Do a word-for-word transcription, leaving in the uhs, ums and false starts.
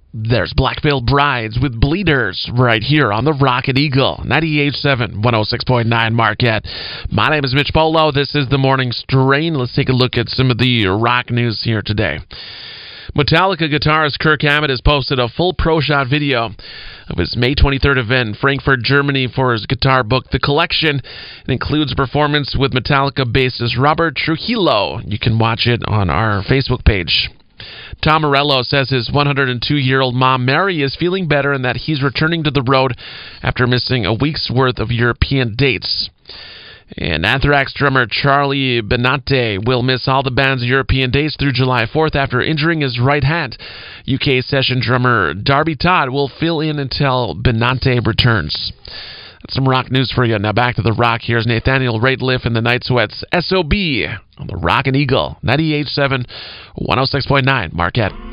There's Black Veil Brides with Bleeders right here on the Rocket Eagle, ninety-eight point seven, one oh six point nine Marquette. My name is Mitch Polo. This is the Morning Strain. Let's take a look at some of the rock news here today. Metallica guitarist Kirk Hammett has posted a full pro shot video of his May twenty-third event in Frankfurt, Germany for his guitar book, The Collection. It includes a performance with Metallica bassist Robert Trujillo. You can watch it on our Facebook page. Tom Morello says his one hundred two-year-old mom, Mary, is feeling better and that he's returning to the road after missing a week's worth of European dates. And Anthrax drummer Charlie Benante will miss all the band's European dates through July fourth after injuring his right hand. U K session drummer Darby Todd will fill in until Benante returns. That's some rock news for you. Now back to the rock. Here's Nathaniel Rateliff and the Night Sweats, S O B, on the Rockin' Eagle, ninety-eight point seven, one oh six point nine Marquette.